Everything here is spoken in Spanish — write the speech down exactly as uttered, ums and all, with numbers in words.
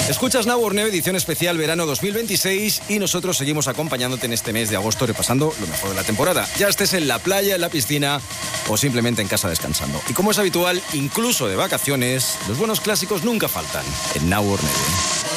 Escuchas Now or Never, edición especial verano dos mil veintiséis, y nosotros seguimos acompañándote en este mes de agosto repasando lo mejor de la temporada. Ya estés en la playa, en la piscina o simplemente en casa descansando. Y como es habitual, incluso de vacaciones, los buenos clásicos nunca faltan en Now or Never.